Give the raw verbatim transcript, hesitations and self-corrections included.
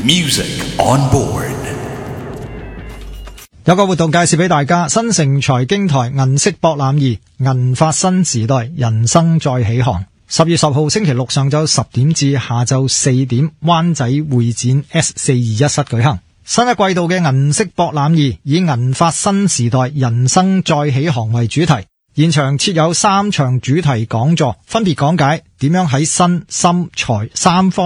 Music on board。 有個活動介紹俾大家，新城財經台銀色博覽二，銀發新時代，人生再起航。十月十號星期六上晝十點至下晝四點，灣仔會展 S 四二一室舉行。新一季度嘅銀色博覽二以銀發新時代，人生再起航為主題，現場設有三場主題講座，分別講解點樣喺身心財三方